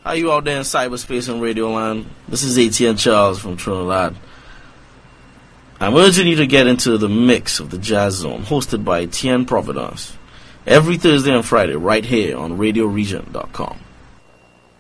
How you out there in cyberspace and radio land? This is ATN Charles from Trinidad. I'm urging you to get into the mix of the Jazz Zone, hosted by Tien Providence, every Thursday and Friday right here on RadioRegion.com.